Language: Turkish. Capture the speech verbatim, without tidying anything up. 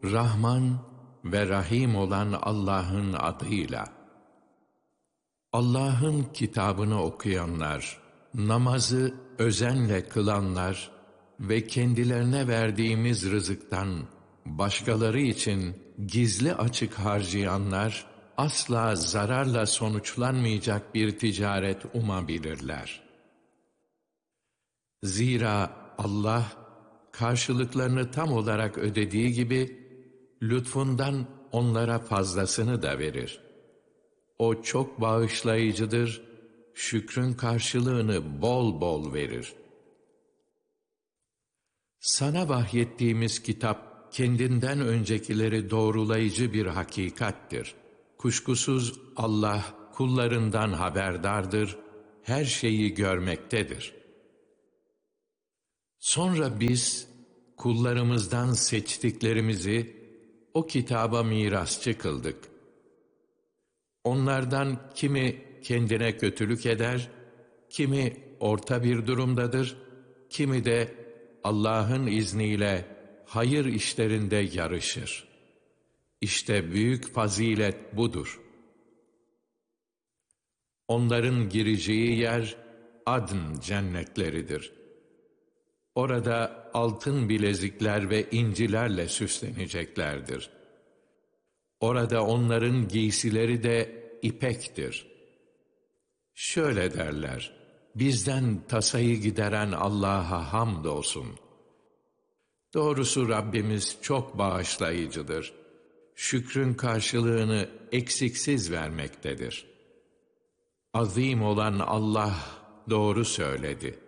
Rahman ve Rahim olan Allah'ın adıyla. Allah'ın kitabını okuyanlar, namazı özenle kılanlar ve kendilerine verdiğimiz rızıktan başkaları için gizli açık harcayanlar, asla zararla sonuçlanmayacak bir ticaret umabilirler. Zira Allah, karşılıklarını tam olarak ödediği gibi, lütfundan onlara fazlasını da verir. O çok bağışlayıcıdır, şükrün karşılığını bol bol verir. Sana vahyettiğimiz kitap, kendinden öncekileri doğrulayıcı bir hakikattir. Kuşkusuz Allah, kullarından haberdardır, her şeyi görmektedir. Sonra biz, kullarımızdan seçtiklerimizi, o kitaba mirasçı kıldık. Onlardan kimi kendine kötülük eder, kimi orta bir durumdadır, kimi de Allah'ın izniyle hayır işlerinde yarışır. İşte büyük fazilet budur. Onların gireceği yer Adn cennetleridir. Orada altın bilezikler ve incilerle süsleneceklerdir. Orada onların giysileri de ipektir. Şöyle derler: bizden tasayı gideren Allah'a hamdolsun. Doğrusu Rabbimiz çok bağışlayıcıdır. Şükrün karşılığını eksiksiz vermektedir. Azim olan Allah doğru söyledi.